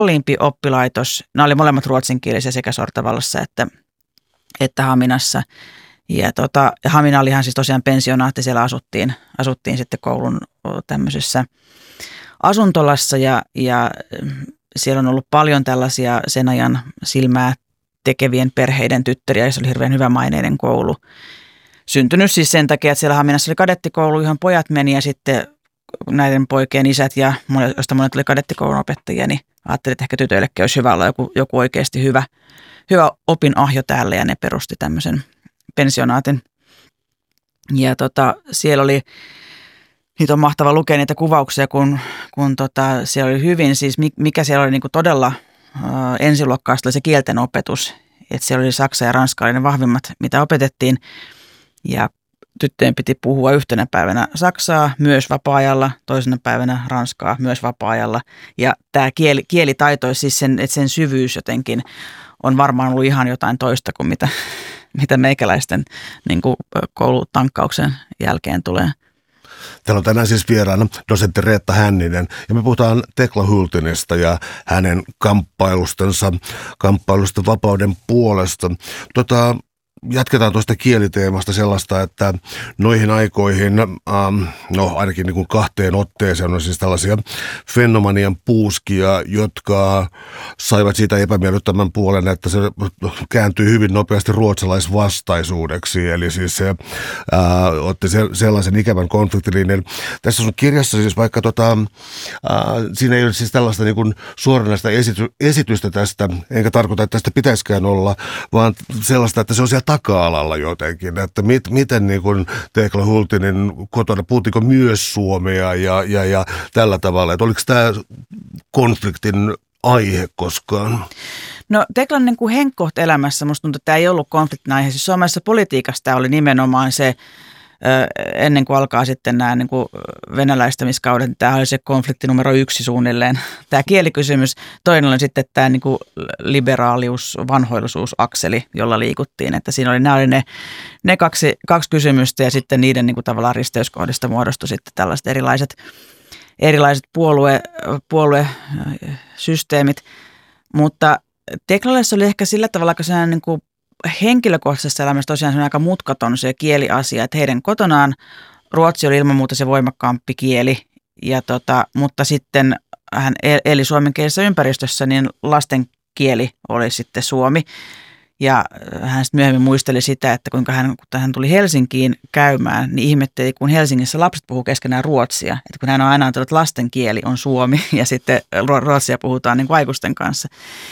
kalliimpi oppilaitos. Nämä oli molemmat ruotsinkielisiä sekä Sortavallassa että Haminassa. Ja Hamina oli ihan siis tosiaan pensionaatti, siellä asuttiin sitten koulun tämmöisessä asuntolassa ja siellä on ollut paljon tällaisia sen ajan silmää tekevien perheiden tyttäriä ja se oli hirveän hyvämaineinen koulu. Syntynyt siis sen takia, että siellä Haminassa oli kadettikoulu, johon pojat meni ja sitten näiden poikien isät ja josta monet oli kadettikoulun opettajia, niin ajattelin, että ehkä tytöillekin olisi hyvä olla joku oikeasti hyvä opinahjo täällä ja ne perusti tämmöisen pensionaatin. Ja siellä oli, niitä on mahtava lukea niitä kuvauksia, kun siellä oli hyvin, siis mikä siellä oli niin kuin todella ensiluokkaista oli se kielten opetus. Että siellä oli saksa ja ranska oli ne vahvimmat, mitä opetettiin. Ja tyttöjen piti puhua yhtenä päivänä saksaa myös vapaa-ajalla, toisena päivänä ranskaa myös vapaa-ajalla. Ja tämä kielitaito, siis sen syvyys jotenkin on varmaan ollut ihan jotain toista kuin mitä meikäläisten niin kuin koulutankkauksen jälkeen tulee. Täällä on tänään siis vieraana dosentti Reetta Hänninen ja me puhutaan Tekla Hultinista ja hänen kamppailusta vapauden puolesta. Jatketaan tuosta kieliteemasta sellaista, että noihin aikoihin, ainakin niin kuin 2 otteeseen on siis tällaisia Fennomanian puuskia, jotka saivat siitä epämiellyttävän puolen, että se kääntyi hyvin nopeasti ruotsalaisvastaisuudeksi. Eli siis se otti sellaisen ikävän konfliktilinjan. Tässä sun kirjassa siis vaikka siinä ei ole siis tällaista niin kuin suoranaista esitystä tästä, enkä tarkoita, että tästä pitäisikään olla, vaan sellaista, että se on siellä taka-alalla jotenkin, että miten niin kuin Tekla Hultinin kotona, puhuttiinko myös suomea ja tällä tavalla, että oliko tämä konfliktin aihe koskaan? No Teklan niin kuin henkkoht elämässä, musta tuntuu, että tämä ei ollut konfliktin aihe, siis suomalaisessa politiikassa tämä oli nimenomaan se, ennen kuin alkaa sitten nämä niin kuin venäläistämiskaudet, niin tämä oli se konflikti numero 1 suunnilleen. Tämä kielikysymys, toinen oli sitten tämä niin kuin liberaalius, vanhoillisuusakseli, jolla liikuttiin. Että siinä oli, nämä oli ne kaksi kysymystä ja sitten niiden niin kuin tavallaan risteyskohdista muodostui sitten tällaiset erilaiset puoluesysteemit. Mutta Teklalle se oli ehkä sillä tavalla, kun sellainen niin kuin henkilökohtaisessa elämässä tosiaan se on aika mutkaton se kieliasia, että heidän kotonaan ruotsi oli ilman muuta se voimakkaampi kieli, mutta sitten hän eli suomenkielisessä ympäristössä, niin lasten kieli oli sitten suomi. Ja hän sitten myöhemmin muisteli sitä, että kun hän tuli Helsinkiin käymään, niin ihmetteli, kun Helsingissä lapset puhuu keskenään ruotsia. Että kun hän on aina ajatellut, että lasten kieli on suomi ja sitten ruotsia puhutaan niin kuin aikuisten kanssa.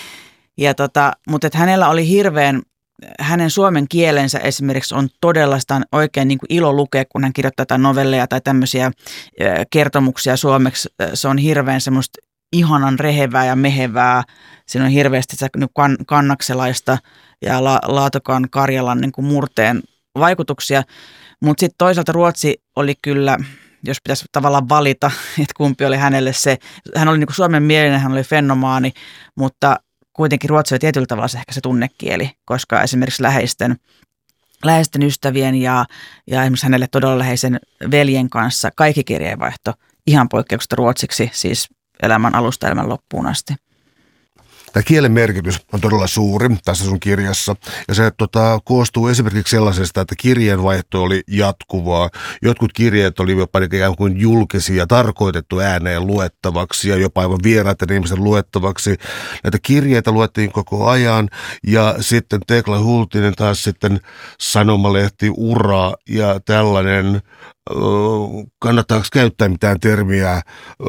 Mutta että hänellä oli hänen suomen kielensä esimerkiksi on todella sitä oikein niin kuin ilo lukea, kun hän kirjoittaa jotain novelleja tai tämmöisiä kertomuksia suomeksi. Se on hirveän semmoista ihanan rehevää ja mehevää. Siinä on hirveästi kannakselaista ja Laatokan Karjalan niin kuin murteen vaikutuksia. Mutta sitten toisaalta ruotsi oli kyllä, jos pitäisi tavallaan valita, että kumpi oli hänelle se. Hän oli niin kuin suomenmielinen, hän oli fennomaani, mutta kuitenkin ruotsi oli tietyllä tavalla ehkä se tunnekieli, koska esimerkiksi läheisten ystävien ja esimerkiksi hänelle todella läheisen veljen kanssa kaikki kirjeenvaihto ihan poikkeuksesta ruotsiksi, siis elämän alusta elämän loppuun asti. Tämä kielen merkitys on todella suuri tässä sun kirjassa ja se koostuu esimerkiksi sellaisesta, että kirjeenvaihto oli jatkuvaa. Jotkut kirjeet oli jopa ikään kuin julkisia, tarkoitettu ääneen luettavaksi ja jopa aivan vieraiden ihmisten luettavaksi. Näitä kirjeitä luettiin koko ajan ja sitten Tekla Hultinen taas sitten sanomalehti, ura ja tällainen. Kannattaako käyttää mitään termiä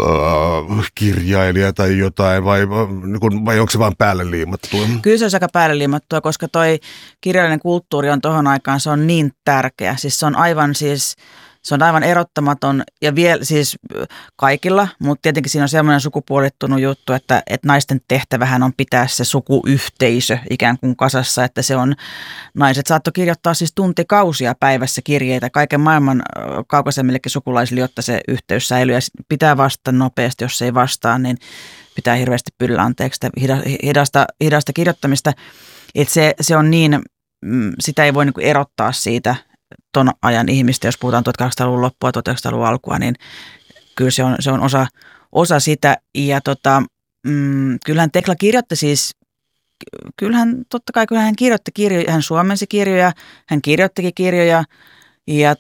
kirjailija tai jotain vai onko se vaan päälle liimattua? Kyllä se on aika päälle liimattua, koska toi kirjallinen kulttuuri on tohon aikaan, se on niin tärkeä. Se on aivan erottamaton ja vielä siis kaikilla, mutta tietenkin siinä on semmoinen sukupuolittunut juttu, että naisten tehtävähän on pitää se sukuyhteisö ikään kuin kasassa, että se on, naiset saattoi kirjoittaa siis tuntikausia päivässä kirjeitä kaiken maailman kaukaisemmillekin sukulaisille, jotta se yhteys säilyy ja pitää vastata nopeasti, jos ei vastaa, niin pitää hirveästi pyydellä anteeksi hidasta kirjoittamista, että se on niin, sitä ei voi niin kuin erottaa siitä ton ajan ihmistä, jos puhutaan 1800-luvun loppua, 1900-luvun alkua, niin kyllä se on osa sitä. Ja kyllähän Tekla kirjoitti siis, kyllähän hän kirjoitti kirjoja, hän suomensi kirjoja, hän kirjoittikin kirjoja, ja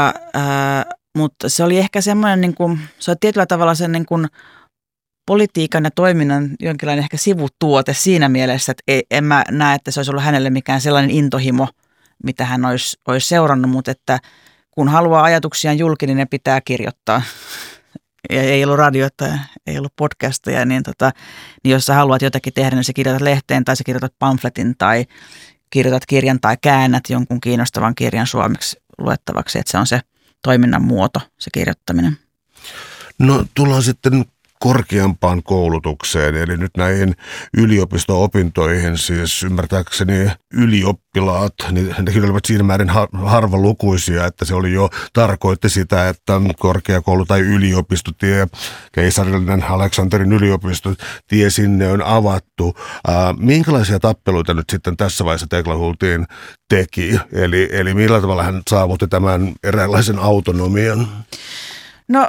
mutta se oli ehkä semmoinen, niin kuin, se oli tietyllä tavalla sen niin kuin politiikan ja toiminnan jonkinlainen ehkä sivutuote siinä mielessä, että en mä näe, että se olisi ollut hänelle mikään sellainen intohimo, mitä hän olisi seurannut, mutta että kun haluaa ajatuksiaan julki, niin ne pitää kirjoittaa. Ja ei ollut radioita, ei ollut podcasteja, niin jos sä haluat jotakin tehdä, niin sä kirjoitat lehteen tai sä kirjoitat pamfletin tai kirjoitat kirjan tai käännät jonkun kiinnostavan kirjan suomeksi luettavaksi, että se on se toiminnan muoto, se kirjoittaminen. No tullaan sitten korkeampaan koulutukseen, eli nyt näihin yliopisto-opintoihin, siis ymmärtääkseni ylioppilaat, niin nekin olivat siinä määrin harvalukuisia, että se oli jo tarkoitti sitä, että korkeakoulu tai yliopistotie, keisarillinen Aleksanterin yliopistotie sinne on avattu. Minkälaisia tappeluita nyt sitten tässä vaiheessa Tekla Hultin teki, eli millä tavalla hän saavutti tämän eräänlaisen autonomian? No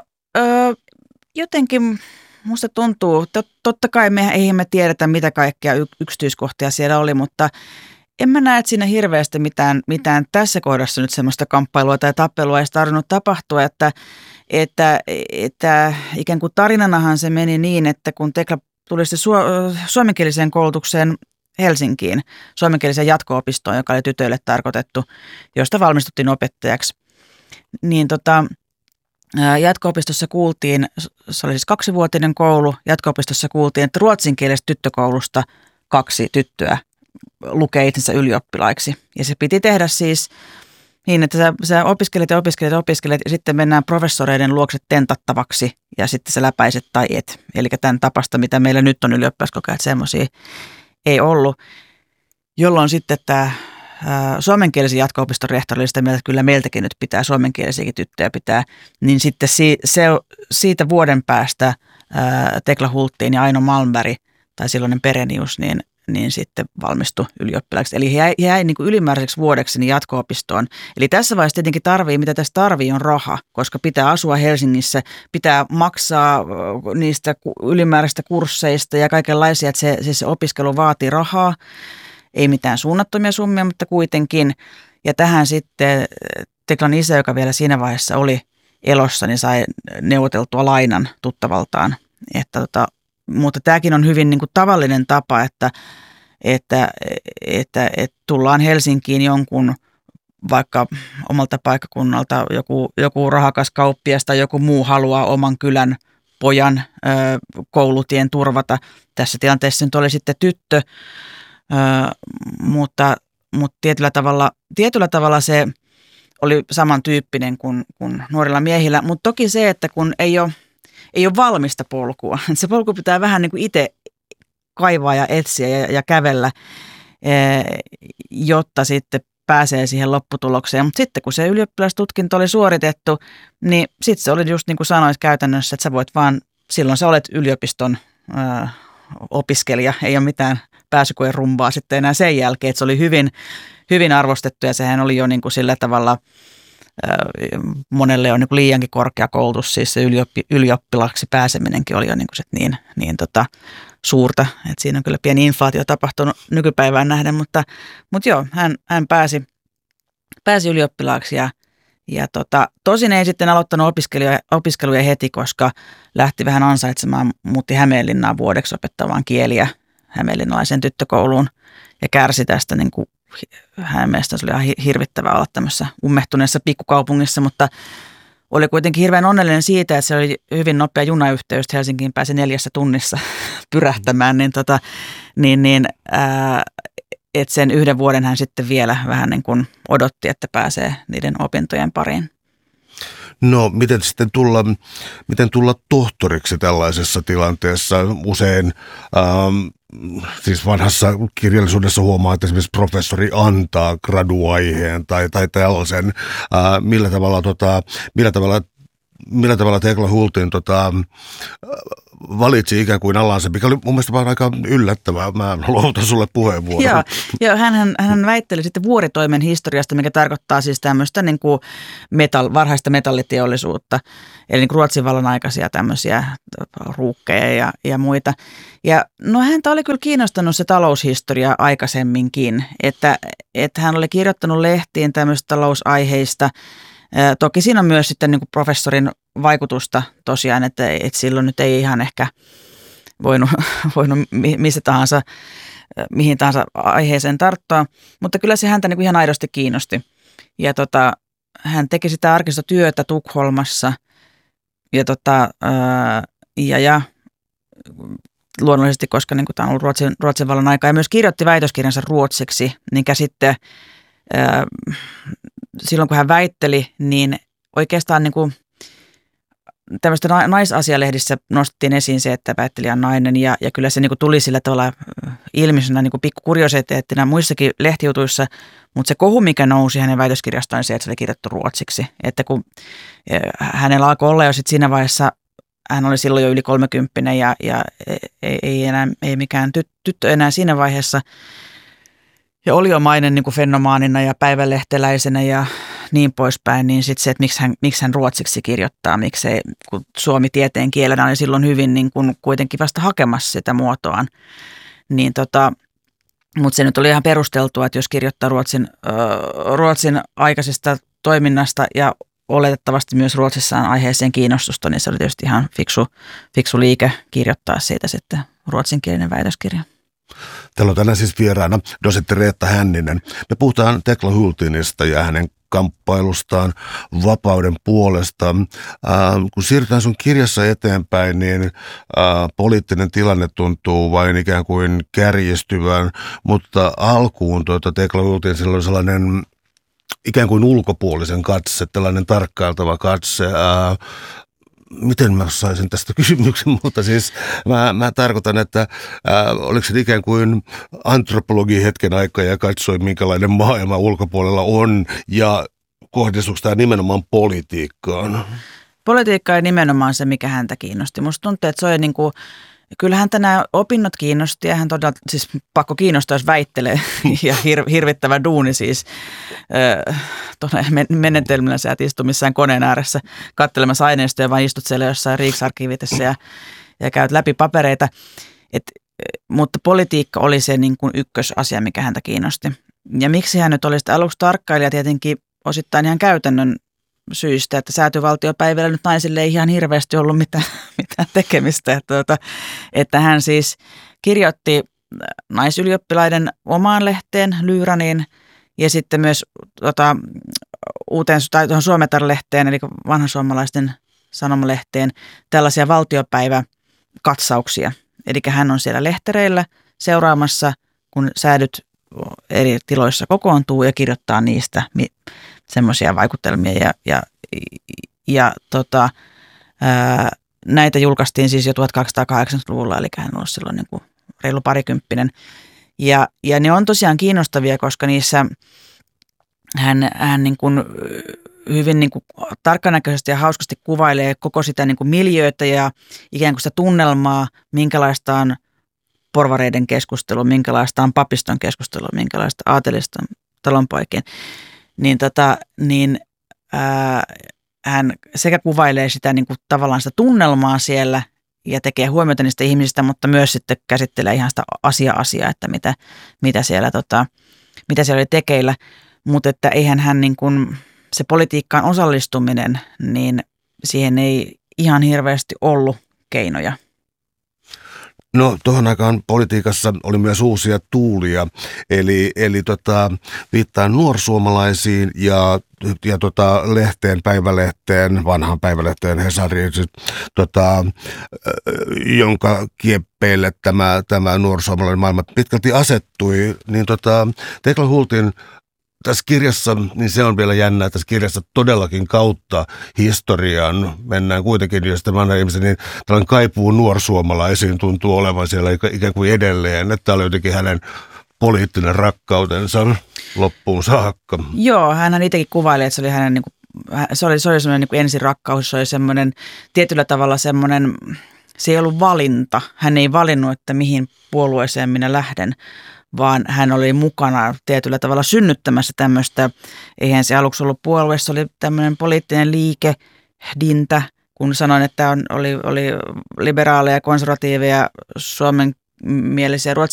jotenkin musta tuntuu, totta kai eihän me tiedetä mitä kaikkea yksityiskohtia siellä oli, mutta en mä näe, että siinä hirveästi mitään tässä kohdassa nyt semmoista kamppailua tai tappelua ei tarvinnut tapahtua, että ikään kuin tarinanahan se meni niin, että kun Tekla tuli se suomenkieliseen koulutukseen Helsinkiin, suomenkieliseen jatko-opistoon, joka oli tytöille tarkoitettu, josta valmistuttiin opettajaksi, niin jatko-opistossa kuultiin, se oli siis 2-vuotinen koulu, jatko-opistossa kuultiin, että ruotsinkielisestä tyttökoulusta 2 tyttöä lukee itsensä ylioppilaiksi. Ja se piti tehdä siis niin, että sä opiskelet ja sitten mennään professoreiden luokse tentattavaksi ja sitten sä läpäiset tai et. Eli tämän tapasta, mitä meillä nyt on ylioppilaskokeet, semmoisia ei ollut, jolloin sitten tämä suomenkielisen jatko-opiston rehtori oli sitä mieltä, että kyllä meiltäkin nyt pitää suomenkielisiäkin tyttöjä pitää, niin sitten siitä vuoden päästä Tekla Hultin ja Aino Malmberg tai silloinen Perenius, niin sitten valmistui ylioppilaiksi. Eli he jäi niin kuin ylimääräiseksi vuodeksi niin jatko-opistoon. Eli tässä vaiheessa tietenkin mitä tässä tarvii on raha, koska pitää asua Helsingissä, pitää maksaa niistä ylimääräisistä kursseista ja kaikenlaisia, että se opiskelu vaatii rahaa. Ei mitään suunnattomia summia, mutta kuitenkin. Ja tähän sitten Teklan isä, joka vielä siinä vaiheessa oli elossa, niin sai neuvoteltua lainan tuttavaltaan. Mutta tämäkin on hyvin niin kuin tavallinen tapa, että tullaan Helsinkiin jonkun vaikka omalta paikkakunnalta, joku rahakas kauppias tai joku muu haluaa oman kylän pojan koulutien turvata. Tässä tilanteessa nyt oli sitten tyttö. Mutta tietyllä tavalla se oli samantyyppinen kuin nuorilla miehillä, mutta toki se, että kun ei ole valmista polkua, se polku pitää vähän niin kuin itse kaivaa ja etsiä ja kävellä, jotta sitten pääsee siihen lopputulokseen. Mutta sitten kun se ylioppilastutkinto oli suoritettu, niin sitten se oli just niin kuin sanoit käytännössä, että sä voit vaan, silloin sä olet yliopiston opiskelija, ei ole mitään pääsykoen rumbaa sitten enää sen jälkeen, että se oli hyvin, hyvin arvostettu ja sehän oli jo niin kuin sillä tavalla monelle on niin kuin liiankin korkea koulutus, siis se ylioppilaksi pääseminenkin oli jo niin kuin niin suurta, että siinä on kyllä pieni inflaatio tapahtunut nykypäivään nähden, mutta joo, hän pääsi ylioppilaaksi ja tosin ei sitten aloittanut opiskeluja heti, koska lähti vähän ansaitsemaan, muutti Hämeenlinnaan vuodeksi opettamaan kieliä hämeenlinnalaisen tyttökouluun ja kärsi tästä niin kuin hänen mielestään se oli ihan hirvittävää olla tämmöisessä ummehtuneessa pikkukaupungissa, mutta oli kuitenkin hirveän onnellinen siitä, että se oli hyvin nopea junayhteys, Helsinkiin pääsi 4 tunnissa pyrähtämään, että sen 1 vuoden hän sitten vielä vähän niin kuin odotti, että pääsee niiden opintojen pariin. No, miten tulla tohtoriksi tällaisessa tilanteessa? Usein, siis vanhassa kirjallisuudessa huomaa, että esimerkiksi professori antaa graduaiheen tai tällaisen. Millä tavalla Tekla Hultin valitsi ikään kuin alansa, mikä oli mun mielestä vaan aika yllättävää. Mä luovutan sulle puheenvuoron. Joo, hän väitteli sitten vuoritoimen historiasta, mikä tarkoittaa siis tämmöistä niin kuin varhaista metalliteollisuutta, eli niin kuin Ruotsin vallan aikaisia tämmöisiä ruukkeja ja muita. Ja no häntä oli kyllä kiinnostanut se taloushistoria aikaisemminkin, että hän oli kirjoittanut lehtiin tämmöistä talousaiheista. Toki siinä on myös sitten niin kuin professorin vaikutusta tosiaan, että silloin nyt ei ihan ehkä voinut mihin tahansa aiheeseen tarttua, mutta kyllä se häntä niin kuin ihan aidosti kiinnosti. Ja hän teki sitä arkistotyötä Tukholmassa ja luonnollisesti, koska niin kuin tämä on ollut Ruotsin vallan aikaa, ja myös kirjoitti väitöskirjansa ruotsiksi, niin sitten silloin kun hän väitteli, niin oikeastaan niin kuin tämmöistä naisasialehdissä nostettiin esiin se, että väittelijä on nainen ja kyllä se niin kuin tuli sillä tavalla ilmisenä niin kuin pikku kuriositeettina muissakin lehtijutuissa, mutta se kohu, mikä nousi hänen väitöskirjastaan, on se, että se oli kirjoittu ruotsiksi. Että kun hänellä alkoi olla jo sit siinä vaiheessa, hän oli silloin jo yli 30 ja ei mikään tyttö enää siinä vaiheessa, ja oli omainen niin kuin fenomaanina ja päivälehteläisenä ja niin poispäin, niin sitten se, että miksi hän ruotsiksi kirjoittaa, miksei, kun suomi tieteen kielenä oli silloin hyvin niin kuin kuitenkin vasta hakemassa sitä muotoaan. Niin mutta se nyt oli ihan perusteltua, että jos kirjoittaa Ruotsin aikaisesta toiminnasta ja oletettavasti myös Ruotsissa on aiheeseen kiinnostusta, niin se oli tietysti ihan fiksu liike kirjoittaa siitä sitten ruotsinkielinen väitöskirja. Täällä on tänään siis vieraana dosentti Reetta Hänninen. Me puhutaan Tekla Hultinista ja hänen kamppailustaan vapauden puolesta. Kun siirrytään sun kirjassa eteenpäin, niin poliittinen tilanne tuntuu vain ikään kuin kärjistyvän, mutta alkuun Tekla Hultin sillä oli sellainen ikään kuin ulkopuolisen katse, tällainen tarkkailtava katse. Miten mä saisin tästä kysymyksen, mutta siis mä tarkoitan, että oliko se ikään kuin antropologi hetken aikaa ja katsoi, minkälainen maailma ulkopuolella on ja kohdistuuko tämä nimenomaan politiikkaan? Politiikka ei nimenomaan se, mikä häntä kiinnosti. Musta tuntuu, että se oli niin kuin, kyllä häntä nämä opinnot kiinnosti ja hän todella, siis pakko kiinnostaa, jos väittelee ja hirvittävä duuni siis. Menetelmillä sä et istu missään koneen ääressä katselemassa aineistoja, vaan istut siellä jossain Riksarkivitessä ja käyt läpi papereita. Mutta politiikka oli se niin kuin ykkösasia, mikä häntä kiinnosti. Ja miksi hän nyt oli sitä aluksi tarkkailija tietenkin osittain ihan käytännön syistä, että säätyvaltiopäivillä nyt naisille ei ihan hirveästi ollut mitään tekemistä. Että hän siis kirjoitti naisylioppilaiden omaan lehteen, Lyyraniin, ja sitten myös tuohon Suometar-lehteen, eli vanhan suomalaisten sanomalehteen, tällaisia valtiopäiväkatsauksia. Eli hän on siellä lehtereillä seuraamassa, kun säädyt eri tiloissa kokoontuu ja kirjoittaa niistä semmoisia vaikutelmia. Näitä julkaistiin siis jo 1280-luvulla, eli hän on ollut silloin niin kuin reilu parikymppinen. Ja ne on tosiaan kiinnostavia, koska niissä hän niin kuin hyvin niin kuin tarkkanäköisesti ja hauskasti kuvailee koko sitä niin kuin miljöötä ja ikään kuin sitä tunnelmaa, minkälaista on porvareiden keskustelu, minkälaista on papiston keskustelu, minkälaista aateliston talonpoikien. Hän sekä kuvailee sitä niin kuin tavallaan sitä tunnelmaa siellä ja tekee huomiota niistä ihmisistä, mutta myös sitten käsittelee ihan sitä asiaa, että mitä siellä oli tekeillä. Mutta että eihän hän niin kuin, se politiikkaan osallistuminen, niin siihen ei ihan hirveästi ollut keinoja. No tuohon aikaan politiikassa oli myös uusia tuulia, eli viittaan nuorsuomalaisiin ja päivälehteen, vanhaan päivälehteen Hesariin, jonka kieppeille tämä nuorsuomalainen maailma pitkälti asettui, niin Tekla Hultin tässä kirjassa, niin se on vielä jännää, tässä kirjassa todellakin kautta historiaan mennään kuitenkin, jos tämä ihmisen, niin tällainen kaipuu nuorsuomalaisiin tuntuu olevan siellä ikään kuin edelleen, että tämä oli jotenkin hänen poliittinen rakkautensa loppuun saakka. Joo, hän itsekin kuvaili, että se oli hänen se oli semmoinen niin kuin ensirakkaus, se oli semmoinen tietyllä tavalla semmoinen se ei ollut valinta. Hän ei valinnut, että mihin puolueeseen minä lähden, vaan hän oli mukana tietyllä tavalla synnyttämässä tämmöistä, eihän se aluksi ollut puolue, se oli tämmöinen poliittinen liikehdintä, kun sanoin, että oli liberaaleja, konservatiiveja, suomen mielisiä,